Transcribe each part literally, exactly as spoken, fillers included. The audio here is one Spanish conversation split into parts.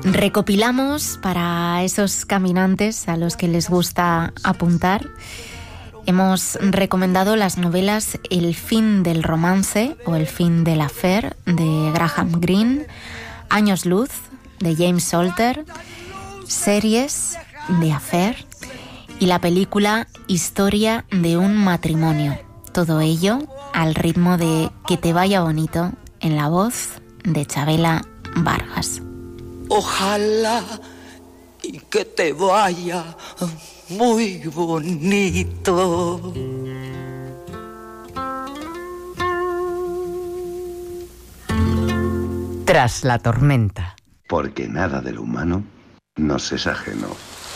Recopilamos para esos caminantes a los que les gusta apuntar. Hemos recomendado las novelas El fin del romance o El fin del affair de Graham Greene, Años luz de James Salter, series de Affair y la película Historia de un matrimonio. Todo ello al ritmo de Que te vaya bonito, en la voz de Chabela Vargas. Ojalá y que te vaya muy bonito. Tras la tormenta. Porque nada del humano nos es ajeno.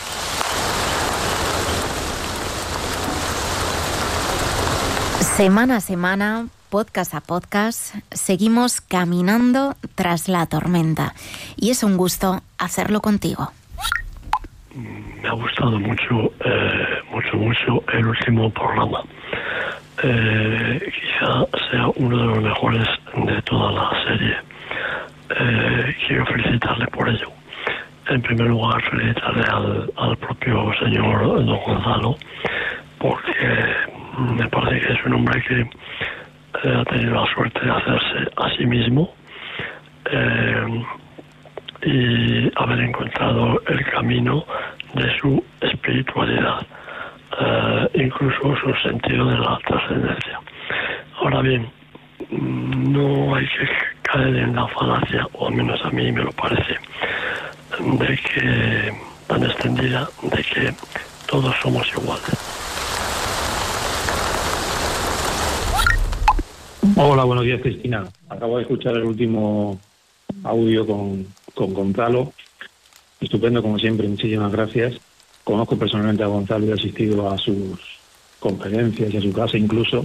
Semana a semana, podcast a podcast, seguimos caminando tras la tormenta. Y es un gusto hacerlo contigo. Me ha gustado mucho, eh, mucho, mucho el último programa. Eh, quizá sea uno de los mejores de toda la serie. Eh, quiero felicitarle por ello. En primer lugar, felicitarle al, al propio señor don Gonzalo, porque me parece que es un hombre que eh, ha tenido la suerte de hacerse a sí mismo eh, y haber encontrado el camino de su espiritualidad, eh, incluso su sentido de la trascendencia. Ahora bien, no hay que caer en la falacia, o al menos a mí me lo parece, de que, tan extendida, de que todos somos iguales. Hola, buenos días, Cristina. Acabo de escuchar el último audio con, con Gonzalo. Estupendo, como siempre, muchísimas gracias. Conozco personalmente a Gonzalo y he asistido a sus conferencias y a su casa incluso.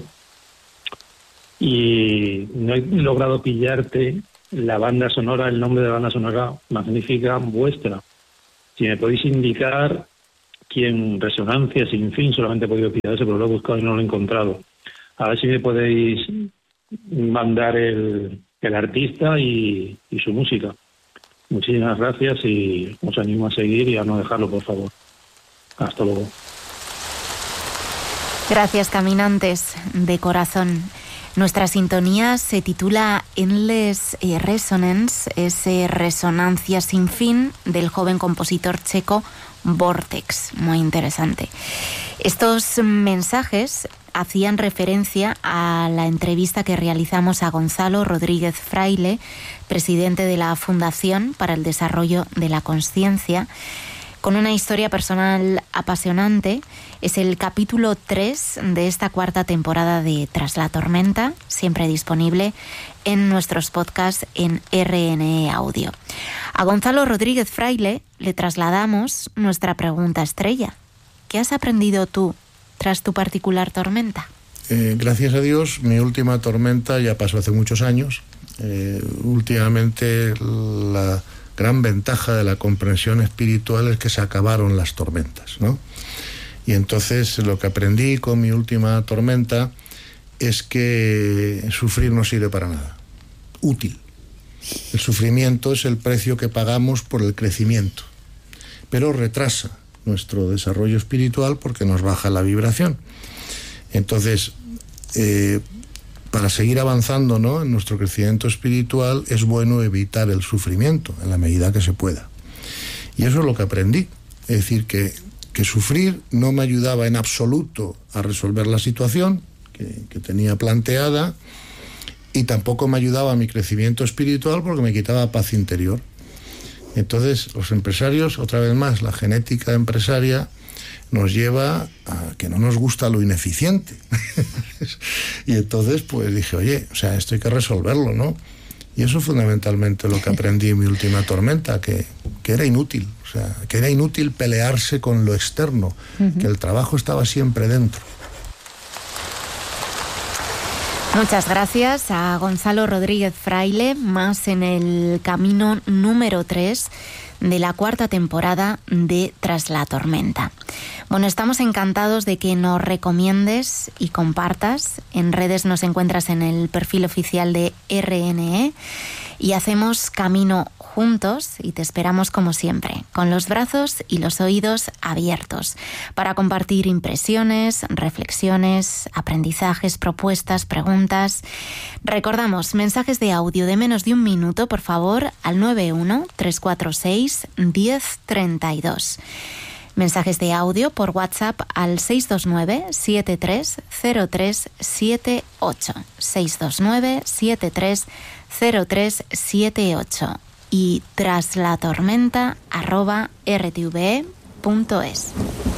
Y no he logrado pillarte la banda sonora, el nombre de la banda sonora magnífica vuestra. Si me podéis indicar quién, Resonancia Sin Fin, solamente he podido pillar eso, pero lo he buscado y no lo he encontrado. A ver si me podéis mandar el, el artista y, y su música. Muchísimas gracias y os animo a seguir y a no dejarlo, por favor. Hasta luego. Gracias, caminantes de corazón. Nuestra sintonía se titula Endless Resonance, es Resonancia Sin Fin del joven compositor checo Vortex. Muy interesante. Estos mensajes hacían referencia a la entrevista que realizamos a Gonzalo Rodríguez Fraile, presidente de la Fundación para el Desarrollo de la Consciencia, con una historia personal apasionante. Es el capítulo tres de esta cuarta temporada de Tras la Tormenta, siempre disponible en nuestros podcasts en R N E Audio. A Gonzalo Rodríguez Fraile le trasladamos nuestra pregunta estrella. ¿Qué has aprendido tú tras tu particular tormenta? Eh, gracias a Dios, mi última tormenta ya pasó hace muchos años. Eh, últimamente la gran ventaja de la comprensión espiritual es que se acabaron las tormentas, ¿no? Y entonces lo que aprendí con mi última tormenta es que sufrir no sirve para nada. Útil. El sufrimiento es el precio que pagamos por el crecimiento, pero retrasa nuestro desarrollo espiritual porque nos baja la vibración. Entonces, eh, para seguir avanzando, ¿no?, en nuestro crecimiento espiritual es bueno evitar el sufrimiento en la medida que se pueda. Y eso es lo que aprendí. Es decir, que, que sufrir no me ayudaba en absoluto a resolver la situación que, que tenía planteada, y tampoco me ayudaba a mi crecimiento espiritual porque me quitaba paz interior. Entonces, los empresarios, otra vez más, la genética empresaria nos lleva a que no nos gusta lo ineficiente. Y entonces, pues dije, oye, o sea, esto hay que resolverlo, ¿no? Y eso es fundamentalmente lo que aprendí en mi última tormenta, que, que era inútil, o sea, que era inútil pelearse con lo externo, uh-huh. que el trabajo estaba siempre dentro. Muchas gracias a Gonzalo Rodríguez Fraile, más en el camino número tres de la cuarta temporada de Tras la Tormenta. Bueno, estamos encantados de que nos recomiendes y compartas. En redes nos encuentras en el perfil oficial de R N E y hacemos camino juntos. juntos y te esperamos como siempre, con los brazos y los oídos abiertos, para compartir impresiones, reflexiones, aprendizajes, propuestas, preguntas. Recordamos, mensajes de audio de menos de un minuto, por favor, al nueve uno tres cuatro seis uno cero tres dos. Mensajes de audio por WhatsApp al seis dos nueve siete tres cero tres siete ocho. seis dos nueve siete tres cero tres siete ocho y tras la tormenta arroba r t v e punto es.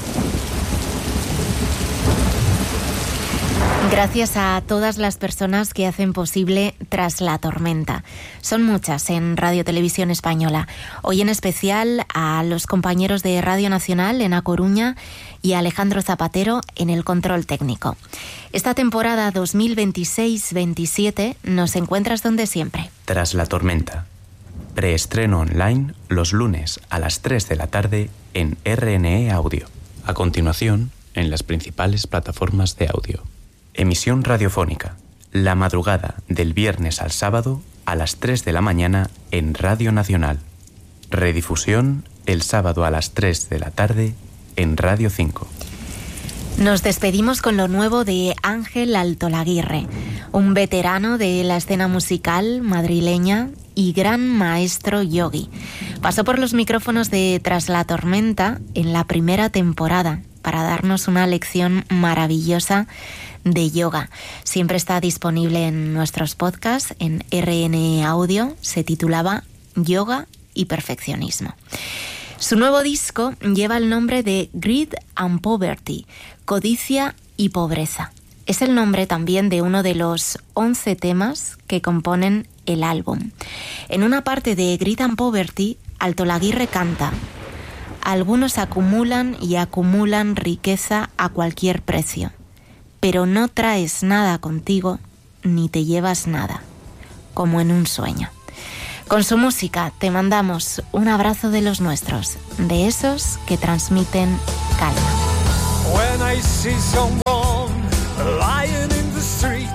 Gracias a todas las personas que hacen posible Tras la Tormenta. Son muchas en Radio Televisión Española. Hoy en especial a los compañeros de Radio Nacional en A Coruña y a Alejandro Zapatero en el control técnico. Esta temporada dos mil veintiséis veintisiete nos encuentras donde siempre. Tras la Tormenta. Preestreno online los lunes a las tres de la tarde en R N E Audio. A continuación, en las principales plataformas de audio. Emisión radiofónica, la madrugada del viernes al sábado a las tres de la mañana en Radio Nacional. Redifusión el sábado a las tres de la tarde en Radio cinco. Nos despedimos con lo nuevo de Ángel Altolaguirre, un veterano de la escena musical madrileña y gran maestro yogi. Pasó por los micrófonos de Tras la Tormenta en la primera temporada para darnos una lección maravillosa de yoga. Siempre está disponible en nuestros podcasts, en R N E Audio. Se titulaba Yoga y Perfeccionismo. Su nuevo disco lleva el nombre de Greed and Poverty, Codicia y Pobreza. Es el nombre también de uno de los once temas que componen el álbum. En una parte de Greed and Poverty, Altolaguirre canta: algunos acumulan y acumulan riqueza a cualquier precio, pero no traes nada contigo ni te llevas nada, como en un sueño. Con su música te mandamos un abrazo de los nuestros, de esos que transmiten calma. When I see someone lying in the street.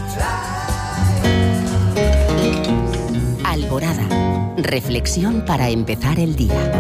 Alborada. Reflexión para empezar el día.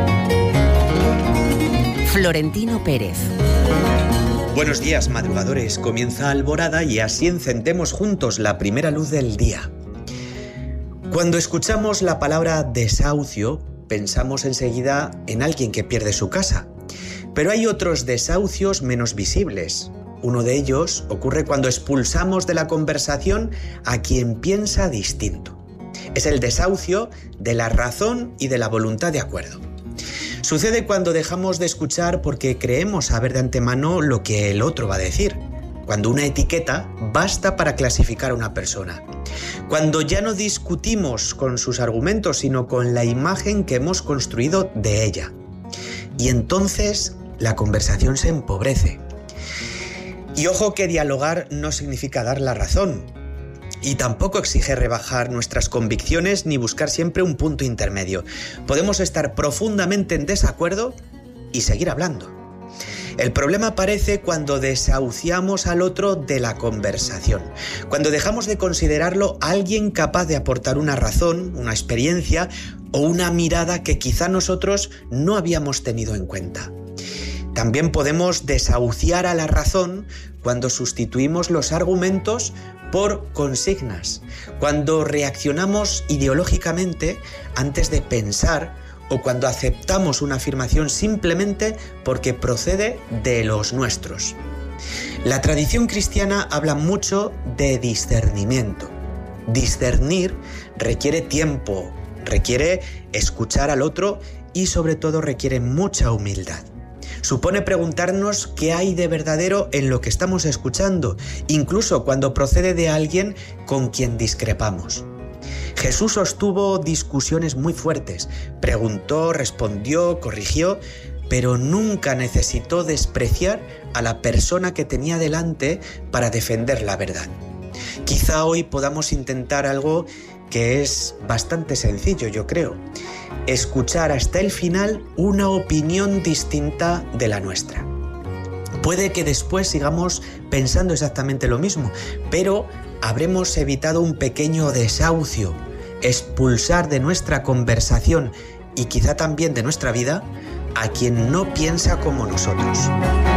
Florentino Pérez. Buenos días, madrugadores. Comienza Alborada y así encendemos juntos la primera luz del día. Cuando escuchamos la palabra desahucio, pensamos enseguida en alguien que pierde su casa. Pero hay otros desahucios menos visibles. Uno de ellos ocurre cuando expulsamos de la conversación a quien piensa distinto. Es el desahucio de la razón y de la voluntad de acuerdo. Sucede cuando dejamos de escuchar porque creemos saber de antemano lo que el otro va a decir. Cuando una etiqueta basta para clasificar a una persona. Cuando ya no discutimos con sus argumentos, sino con la imagen que hemos construido de ella. Y entonces la conversación se empobrece. Y ojo que dialogar no significa dar la razón. Y tampoco exige rebajar nuestras convicciones ni buscar siempre un punto intermedio. Podemos estar profundamente en desacuerdo y seguir hablando. El problema aparece cuando desahuciamos al otro de la conversación, cuando dejamos de considerarlo alguien capaz de aportar una razón, una experiencia o una mirada que quizá nosotros no habíamos tenido en cuenta. También podemos desahuciar a la razón cuando sustituimos los argumentos por consignas, cuando reaccionamos ideológicamente antes de pensar o cuando aceptamos una afirmación simplemente porque procede de los nuestros. La tradición cristiana habla mucho de discernimiento. Discernir requiere tiempo, requiere escuchar al otro y sobre todo requiere mucha humildad. Supone preguntarnos qué hay de verdadero en lo que estamos escuchando, incluso cuando procede de alguien con quien discrepamos. Jesús sostuvo discusiones muy fuertes, preguntó, respondió, corrigió, pero nunca necesitó despreciar a la persona que tenía delante para defender la verdad. Quizá hoy podamos intentar algo que es bastante sencillo, yo creo. Escuchar hasta el final una opinión distinta de la nuestra. Puede que después sigamos pensando exactamente lo mismo, pero habremos evitado un pequeño desahucio. expulsar de nuestra conversación y quizá también de nuestra vida a quien no piensa como nosotros.